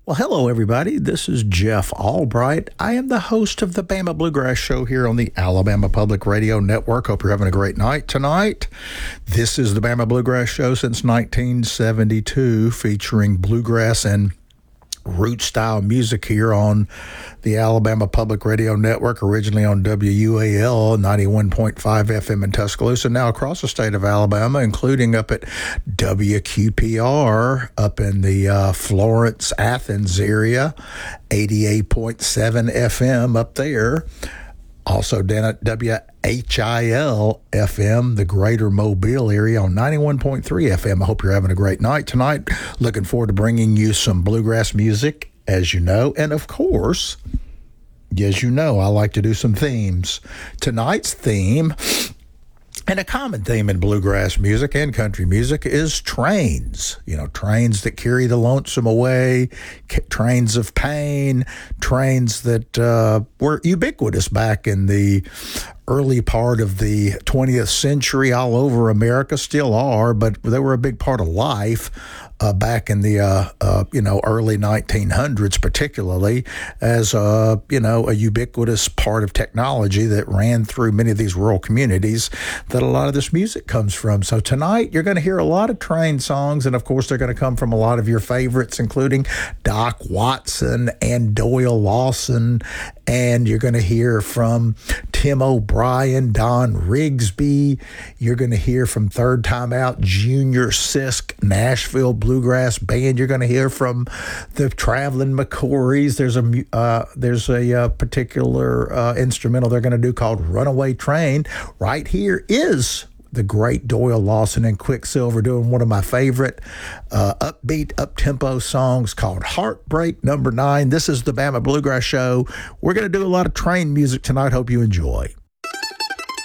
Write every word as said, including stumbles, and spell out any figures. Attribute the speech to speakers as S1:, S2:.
S1: Well, hello, everybody. This is Jeff Albright. I am the host of the Bama Bluegrass Show here on the Alabama Public Radio Network. Hope you're having a great night tonight. This is the Bama Bluegrass Show since nineteen seventy-two, featuring bluegrass and root-style music here on the Alabama Public Radio Network, originally on W U A L ninety-one point five F M in Tuscaloosa, now across the state of Alabama, including up at W Q P R up in the uh, Florence, Athens area, eighty-eight point seven F M up there. Also down at W H I L F M, the greater Mobile area, on ninety-one point three F M. I hope you're having a great night tonight. Looking forward to bringing you some bluegrass music, as you know. And, of course, as you know, I like to do some themes. Tonight's theme, and a common theme in bluegrass music and country music, is trains. You know, trains that carry the lonesome away, trains of pain, trains that uh, were ubiquitous back in the early part of the twentieth century all over America, still are, but they were a big part of life uh, back in the, uh, uh, you know, early nineteen hundreds, particularly as, uh, you know, a ubiquitous part of technology that ran through many of these rural communities that a lot of this music comes from. So tonight you're going to hear a lot of train songs, and of course they're going to come from a lot of your favorites, including Doc Watson and Doyle Lawson, and you're going to hear from Tim O'Brien, Don Rigsby. You're going to hear from Third Time Out, Junior Sisk, Nashville Bluegrass Band. You're going to hear from the Traveling McCourys. There's a uh, there's a uh, particular uh, instrumental they're going to do called Runaway Train. Right here is the great Doyle Lawson and Quicksilver doing one of my favorite uh, upbeat, up-tempo songs called Heartbreak Number Nine. This is the Bama Bluegrass Show. We're going to do a lot of train music tonight. Hope you enjoy.